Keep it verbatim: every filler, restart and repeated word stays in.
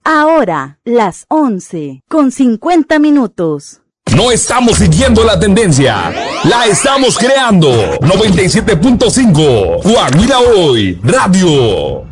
Ahora, las once, con cincuenta minutos. No estamos siguiendo la tendencia, la estamos creando. noventa y siete punto cinco, Guajira Hoy, Radio.